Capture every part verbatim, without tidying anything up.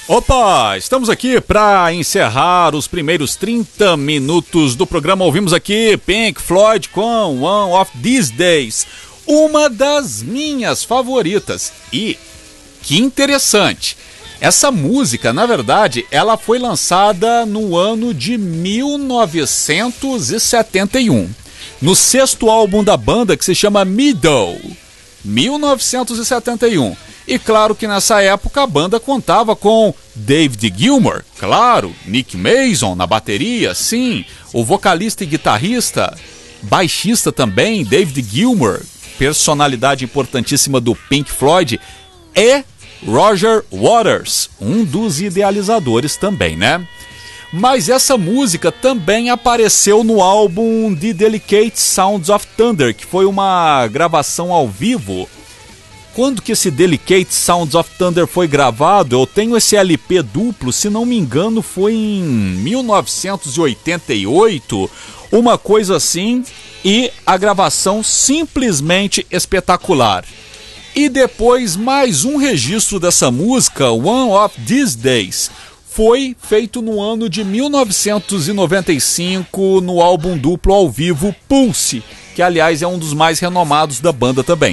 Opa, estamos aqui para encerrar os primeiros trinta minutos do programa. Ouvimos aqui Pink Floyd com One of These Days, uma das minhas favoritas. E que interessante, essa música, na verdade, ela foi lançada no ano de mil novecentos e setenta e um, no sexto álbum da banda, que se chama Middle, mil novecentos e setenta e um. E claro que nessa época a banda contava com David Gilmour, claro, Nick Mason na bateria, sim, o vocalista e guitarrista, baixista também, David Gilmour, personalidade importantíssima do Pink Floyd, e Roger Waters, um dos idealizadores também, né? Mas essa música também apareceu no álbum The Delicate Sounds of Thunder, que foi uma gravação ao vivo. Quando que esse Delicate Sounds of Thunder foi gravado? Eu tenho esse L P duplo, se não me engano foi em mil novecentos e oitenta e oito, uma coisa assim, e a gravação simplesmente espetacular. E depois mais um registro dessa música, One of These Days, foi feito no ano de mil novecentos e noventa e cinco no álbum duplo ao vivo Pulse, que aliás é um dos mais renomados da banda também.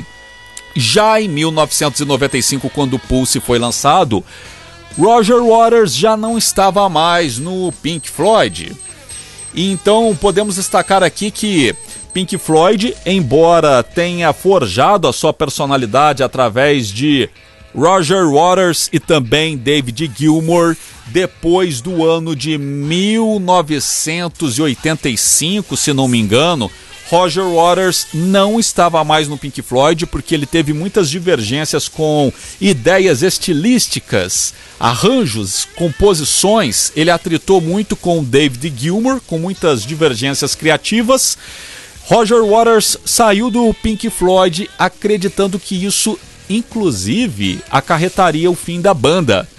Já em mil novecentos e noventa e cinco, quando o Pulse foi lançado, Roger Waters já não estava mais no Pink Floyd. E então podemos destacar aqui que Pink Floyd, embora tenha forjado a sua personalidade através de Roger Waters e também David Gilmour, depois do ano de mil novecentos e oitenta e cinco, se não me engano, Roger Waters não estava mais no Pink Floyd porque ele teve muitas divergências com ideias estilísticas, arranjos, composições. Ele atritou muito com David Gilmour, com muitas divergências criativas. Roger Waters saiu do Pink Floyd acreditando que isso, inclusive, acarretaria o fim da banda.